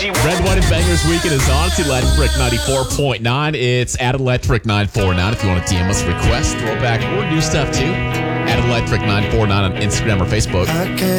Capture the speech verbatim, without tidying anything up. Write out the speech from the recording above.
Red, White, and Bangers weekend is on. It's Electric ninety-four point nine. It's at Electric nine four nine. If you want to D M us a request, throwback, or new stuff too, at Electric nine four nine on Instagram or Facebook.